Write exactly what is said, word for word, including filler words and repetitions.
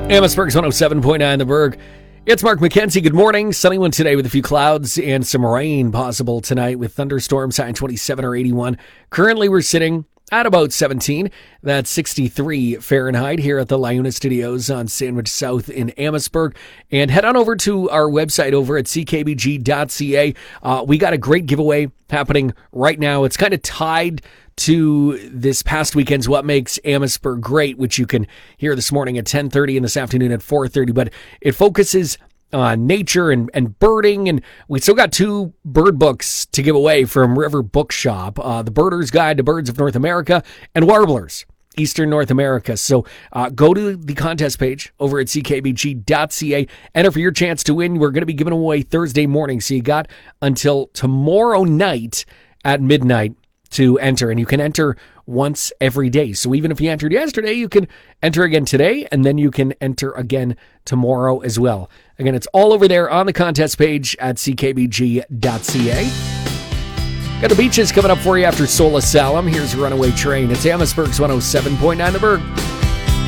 Amherstburg's one oh seven point nine The Berg. It's Mark McKenzie. Good morning. Sunny one today with a few clouds and some rain possible tonight with thunderstorms high twenty-seven or eighty-one. Currently, we're sitting at about seventeen. That's sixty-three Fahrenheit here at the Liuna Studios on Sandwich South in Amherstburg. And head on over to our website over at c k b g dot c a. Uh, we got a great giveaway happening right now. It's kind of tied to this past weekend's What Makes Amherstburg Great, which you can hear this morning at ten thirty and this afternoon at four thirty. But it focuses on nature and, and birding, and we still got two bird books to give away from River Bookshop, uh, The Birder's Guide to Birds of North America and Warblers, Eastern North America. So uh, go to the contest page over at c k b g dot c a. Enter for your chance to win. We're going to be giving away Thursday morning, so you got until tomorrow night at midnight to enter, and you can enter once every day. So even if you entered yesterday, you can enter again today, and then you can enter again tomorrow as well. Again, it's all over there on the contest page at c k b g dot c a. Got the beaches coming up for you after Sola Salem. Here's Runaway Train. It's Amherstburg's one oh seven point nine The Berg.